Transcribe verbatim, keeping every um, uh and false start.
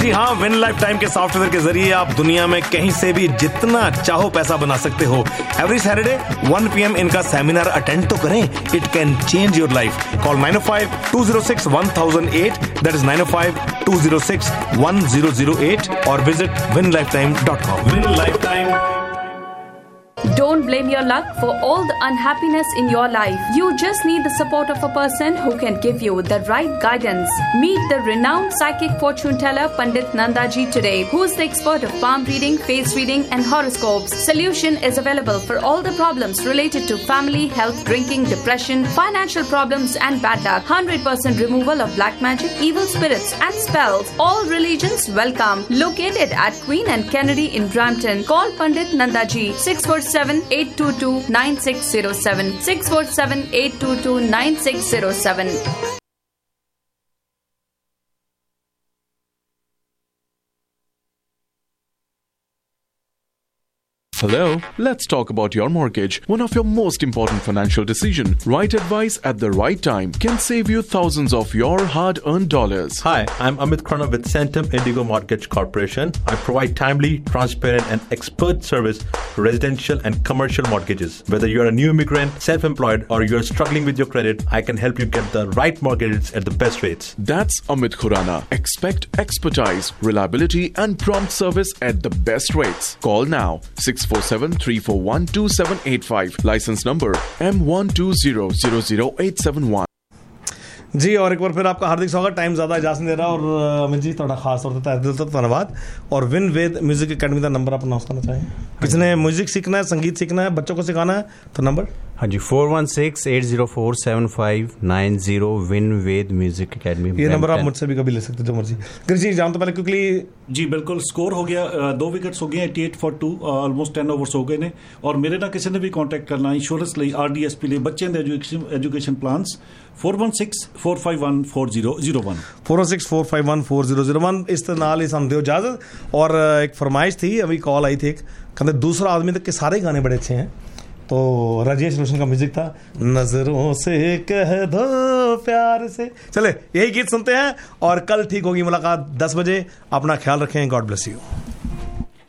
जी हाँ, win life time के software के जरिए आप दुनिया में कहीं से भी जितना चाहो पैसा बना सकते हो। Every Saturday one P M इनका सेमिनार अटेंड तो करें, it can change your life. Call nine O five to zero six one thousand eight, that is nine O five to zero six one zero zero eight, और visit win life time dot com. Win life time. Don't blame your luck for all the unhappiness in your life. You just need the support of a person who can give you the right guidance. Meet the renowned psychic fortune teller Pandit Nandaji today, who is the expert of palm reading, face reading and horoscopes. Solution is available for all the problems related to family, health, drinking, depression, financial problems and bad luck. one hundred percent removal of black magic, evil spirits and spells. All religions welcome. Located at Queen and Kennedy in Brampton. Call Pandit Nandaji six four seven eight two two nine six zero seven, six four seven eight two two nine six zero seven. Hello, let's talk about your mortgage. One of your most important financial decisions. Right advice at the right time can save you thousands of your hard-earned dollars. Hi, I'm Amit Krana with Centum Indigo Mortgage Corporation. I provide timely, transparent and expert service for residential and commercial mortgages. Whether you're a new immigrant, self-employed or you're struggling with your credit, I can help you get the right mortgages at the best rates. That's Amit Khurana. Expect expertise, reliability and prompt service at the best rates. Call now six four seven three four one two seven eight five. License number M one two zero zero zero eight seven one. जी, और एक बार फिर आपका हार्दिक स्वागत। Time ज़्यादा इजाज़त नहीं दे रहा, और अमित जी थोड़ा खास तौर पर दिल से धन्यवाद। और विन वेद म्यूजिक एकेडमी का नंबर आप अनाउंस करना चाहिए। किसी ने म्यूजिक सीखना है, संगीत सीखना है, बच्चों को सिखाना है तो नंबर? हाँ जी, four one six eight zero four seven five nine zero win वेद म्यूजिक एकेडमी। ये नंबर आप मुझसे भी कभी ले सकते, जो मर्जी। गिरीश जी, जान तो पहले क्योंकि जी बिल्कुल, स्कोर हो गया, दो विकेट्स हो गए, eighty eight for to, almost ten overs हो गए ने। और मेरे ना किसी ने भी कॉन्टैक्ट करना इंश्योरेंस ਲਈ आर डी एस पी ਲਈ ਬੱਚਿਆਂ ਦੇ education plans four one six four five one four zero zero one four one six four five one four zero zero one. इस नाल ही ਸਾਨੂੰ ਦਿਓ इजाजत। और एक फरमाइश थी, अभी कॉल आई थी एक, कहते दूसरा आदमी तक के सारे गाने बड़े अच्छे हैं, तो राजेश रोशन का म्यूजिक था, नजरों से कह दो प्यार से। चले यही गीत सुनते हैं और कल ठीक होगी मुलाकात दस बजे। अपना ख्याल रखें, गॉड ब्लेस यू।